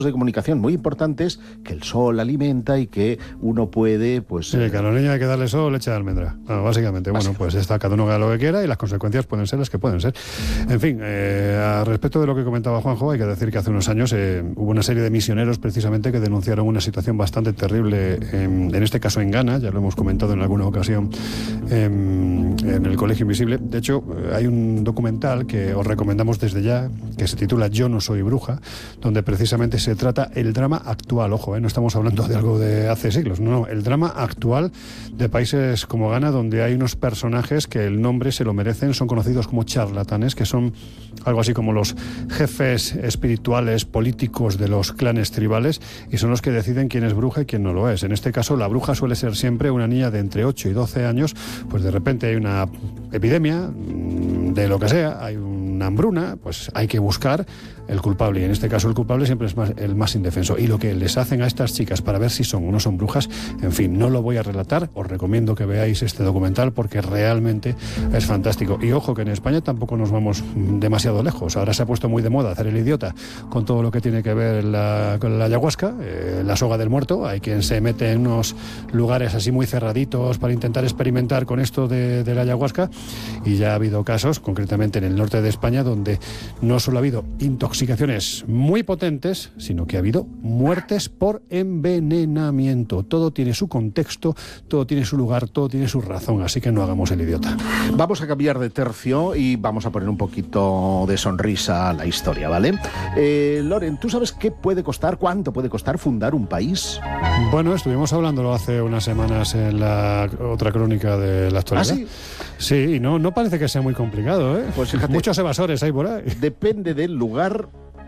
de comunicación muy importantes que el sol alimenta y que uno puede, pues... Sí, que a los niños hay que darle sol, leche de almendra. Bueno, básicamente, pues está cada uno que haga lo que quiera y las consecuencias pueden ser las que pueden ser. En fin, a respecto de lo que comentaba Juanjo, hay que decir que hace unos años hubo una serie de misioneros precisamente que denunciaron una situación bastante terrible, en este caso en Ghana, ya lo hemos comentado en alguna ocasión en el Colegio Invisible. De hecho, hay un documental que os recomendamos desde ya, que se titula Yo no soy bruja, donde precisamente se trata el drama actual, ojo, no estamos hablando de algo de hace siglos, no, el drama actual de países como Ghana, donde hay unos personajes que el nombre se lo merecen, son conocidos como charlatanes, que son algo así como los jefes espirituales, políticos de los clanes tribales, y son los que deciden quién es bruja y quién no lo es. En este caso, la bruja suele ser siempre una niña de entre 8 y 12 años, pues de repente hay una epidemia, de lo que sea, hay una hambruna, pues hay que buscar el culpable, y en este caso el culpable siempre es el más indefenso. Y lo que les hacen a estas chicas para ver si son o no son brujas, en fin, no lo voy a relatar, os recomiendo que veáis este documental porque realmente es fantástico. Y ojo que en España tampoco nos vamos demasiado lejos. Ahora se ha puesto muy de moda hacer el idiota con todo lo que tiene que ver con la ayahuasca, la soga del muerto. Hay quien se mete en unos lugares así muy cerraditos para intentar experimentar con esto de la ayahuasca, y ya ha habido casos, concretamente en el norte de España, donde no solo ha habido intoxicaciones muy potentes, sino que ha habido muertes por envenenamiento. Todo tiene su contexto, todo tiene su lugar, todo tiene su razón, así que no hagamos el idiota. Vamos a cambiar de tercio y vamos a poner un poquito de sonrisa a la historia, ¿vale? Loren, ¿tú sabes qué puede costar, cuánto puede costar fundar un país? Bueno, estuvimos hablándolo hace unas semanas en la otra crónica de la actualidad. ¿Ah, sí? Sí, y no parece que sea muy complicado, ¿eh? Pues fíjate, muchos evasores hay por ahí. Depende del lugar,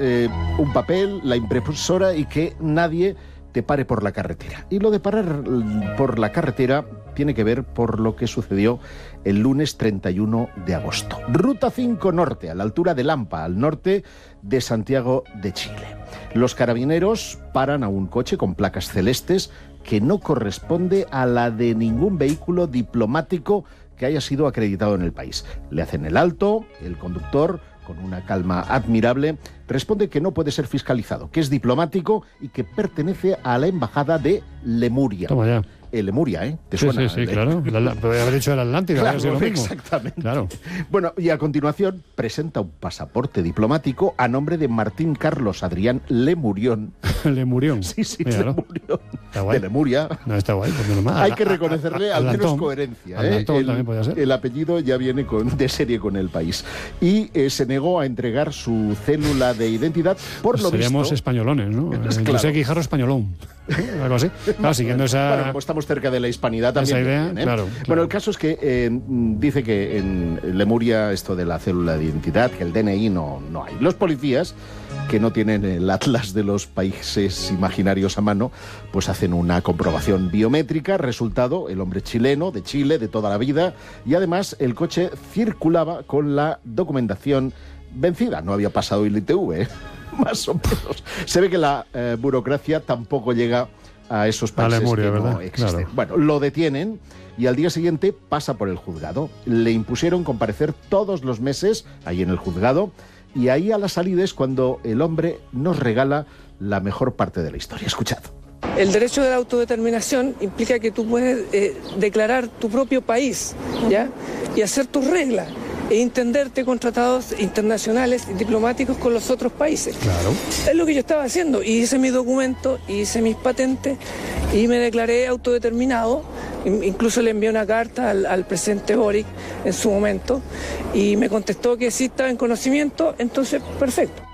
un papel, la impresora y que nadie te pare por la carretera. Y lo de parar por la carretera tiene que ver por lo que sucedió el lunes 31 de agosto. Ruta 5 Norte, a la altura de Lampa, al norte de Santiago de Chile. Los carabineros paran a un coche con placas celestes que no corresponde a la de ningún vehículo diplomático que haya sido acreditado en el país. Le hacen el alto, el conductor, con una calma admirable, responde que no puede ser fiscalizado, que es diplomático y que pertenece a la embajada de Lemuria. Toma ya. Lemuria, ¿eh? ¿Te suena? Sí, claro. Podría haber dicho el Atlántida. Claro, lo mismo. exactamente. Claro. Bueno, y a continuación presenta un pasaporte diplomático a nombre de Martín Carlos Adrián Lemurión. ¿Lemurión? Sí, Míralo. Lemurión. Está guay. De Lemuria. No, está guay. Pues menos mal. Hay que reconocerle al menos coherencia. También podía ser. El apellido ya viene de serie con el país. Y se negó a entregar su célula de identidad, por lo Seríamos visto... españoles, ¿no? Claro. José Guijarro españolón. Algo así. Claro, siguiendo esa... Bueno, como estamos cerca de la hispanidad también. Esa idea, bien, ¿eh? claro. Bueno, el caso es que dice que en Lemuria esto de la célula de identidad, que el DNI no hay. Los policías, que no tienen el atlas de los países imaginarios a mano, pues hacen una comprobación biométrica. Resultado, el hombre chileno, de Chile, de toda la vida, y además el coche circulaba con la documentación vencida. No había pasado el ITV, ¿eh? Más o menos. Se ve que la burocracia tampoco llega a esos países Lemuria, que no ¿verdad? existen. Claro. Bueno, lo detienen y al día siguiente pasa por el juzgado. Le impusieron comparecer todos los meses ahí en el juzgado, y ahí a la salida es cuando el hombre nos regala la mejor parte de la historia. Escuchad. El derecho de la autodeterminación implica que tú puedes declarar tu propio país, ¿ya? Y hacer tus reglas e entenderte con tratados internacionales y diplomáticos con los otros países. Claro. Es lo que yo estaba haciendo. Y hice mi documento, hice mis patentes y me declaré autodeterminado. Incluso le envié una carta al presidente Boric en su momento y me contestó que sí estaba en conocimiento, entonces perfecto.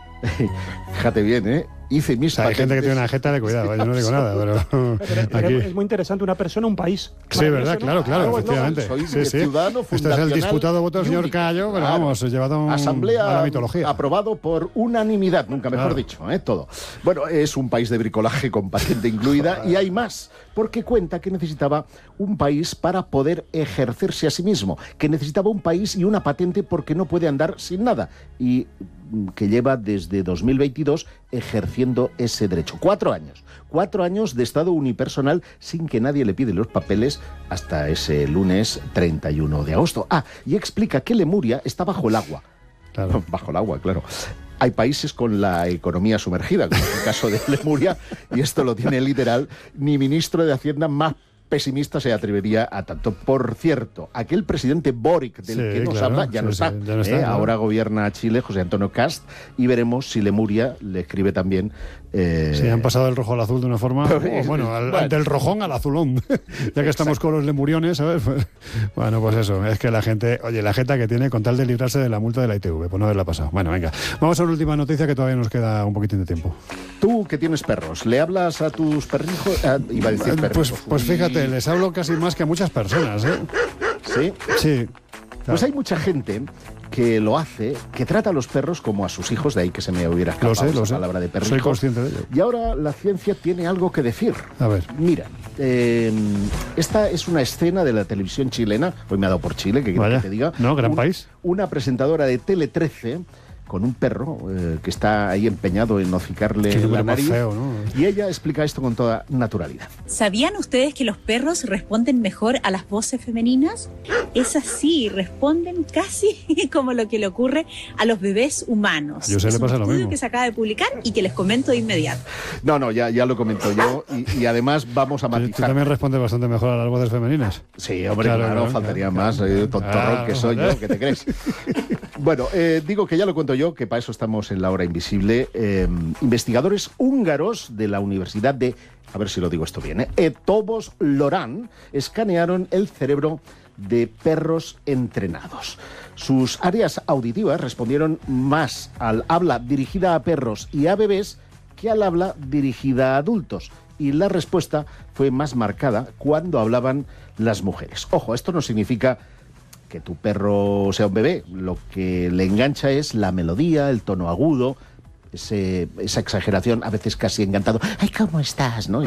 Fíjate bien, ¿eh? Hice mis patentes. Hay gente que tiene una jeta de cuidado, yo no digo nada, pero aquí... Es muy interesante, una persona, un país. Sí, verdad, claro, efectivamente. Soy Sí. ciudadano Este es fundacional. el disputado voto del señor único. Cayo, pero Claro. vamos, llevado Asamblea a la mitología. aprobado por unanimidad, nunca mejor dicho, todo. Bueno, es un país de bricolaje con patente incluida, y hay más, porque cuenta que necesitaba un país para poder ejercerse a sí mismo, que necesitaba un país y una patente porque no puede andar sin nada, y que lleva desde 2022 ejerciendo ese derecho. 4 años. 4 años de estado unipersonal sin que nadie le pide los papeles hasta ese lunes 31 de agosto. Y explica que Lemuria está bajo el agua. Claro. Bajo el agua, claro. Hay países con la economía sumergida, como el caso de Lemuria, y esto lo tiene literal, ni ministro de Hacienda más pesimista se atrevería a tanto. Por cierto, aquel presidente Boric del que nos habla ya no está. Ya no está, claro. Ahora gobierna Chile José Antonio Cast y veremos si Lemuria le escribe también. Sí, han pasado del rojo al azul de una forma. Del rojón al azulón. Ya que estamos con los lemuriones, ¿sabes? Pues, bueno, pues eso. Es que la gente, la jeta que tiene con tal de librarse de la multa de la ITV, por no haberla pasado. Bueno, venga. Vamos a una última noticia que todavía nos queda un poquitín de tiempo. Tú que tienes perros, ¿le hablas a tus perrijos? Iba a decir perros. Pues fíjate, les hablo casi más que a muchas personas, ¿eh? ¿Sí? Sí. Claro. Pues hay mucha gente que lo hace, que trata a los perros como a sus hijos, de ahí que se me hubiera escapado esa palabra de perrijo. Soy consciente de ello. Y ahora la ciencia tiene algo que decir. A ver. Mira, esta es una escena de la televisión chilena, hoy me ha dado por Chile, que quiero que te diga. No, gran país. Una presentadora de Tele 13 con un perro que está ahí empeñado en hocicarle la nariz. Feo, ¿no? Y ella explica esto con toda naturalidad. ¿Sabían ustedes que los perros responden mejor a las voces femeninas? Es así, responden casi como lo que le ocurre a los bebés humanos. Yo sé, le pasa lo mismo. Es un estudio que se acaba de publicar y que les comento de inmediato. No, ya lo comento yo y además vamos a matizar. ¿Tú también respondes bastante mejor a las voces femeninas? Sí, hombre, claro, faltaría más, tontorrón que soy yo, ¿qué te crees? Bueno, digo que ya lo cuento yo, que para eso estamos en la hora invisible. Investigadores húngaros de la Universidad de, a ver si lo digo esto bien, Eötvös Loránd, escanearon el cerebro de perros entrenados. Sus áreas auditivas respondieron más al habla dirigida a perros y a bebés que al habla dirigida a adultos. Y la respuesta fue más marcada cuando hablaban las mujeres. Ojo, esto no significa que tu perro sea un bebé. Lo que le engancha es la melodía, el tono agudo, esa exageración, a veces casi encantado. ¡Ay, cómo estás! ¿No? Y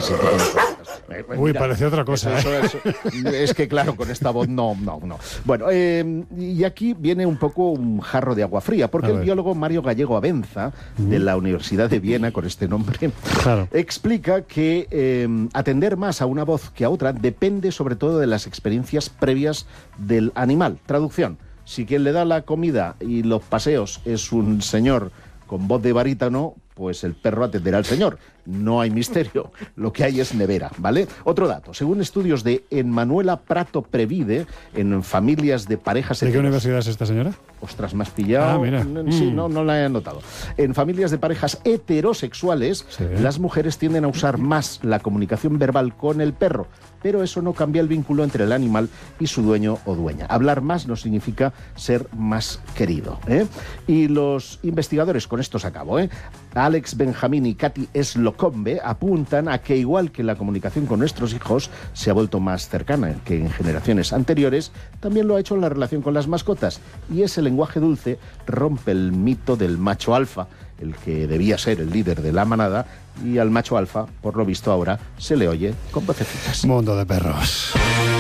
Uy, parecía otra cosa. Eso. Es que, claro, con esta voz no. Bueno, y aquí viene un poco un jarro de agua fría, porque el biólogo Mario Gallego Abenza, de la Universidad de Viena, con este nombre, explica que atender más a una voz que a otra depende sobre todo de las experiencias previas del animal. Traducción: si quien le da la comida y los paseos es un señor con voz de barítono, pues el perro atenderá al señor. No hay misterio. Lo que hay es nevera, ¿vale? Otro dato. Según estudios de Emanuela Prato Previde, en familias de parejas... ¿De qué universidad es esta señora? Ostras, me has pillado. Mira. Sí, no la he anotado. En familias de parejas heterosexuales, las mujeres tienden a usar más la comunicación verbal con el perro, pero eso no cambia el vínculo entre el animal y su dueño o dueña. Hablar más no significa ser más querido, ¿eh? Y los investigadores, con esto se acabó, Alex Benjamín y Katy Slocombe apuntan a que, igual que la comunicación con nuestros hijos se ha vuelto más cercana que en generaciones anteriores, también lo ha hecho en la relación con las mascotas. Y ese lenguaje dulce rompe el mito del macho alfa, el que debía ser el líder de la manada, y al macho alfa, por lo visto ahora, se le oye con vocecitas. Mundo de perros.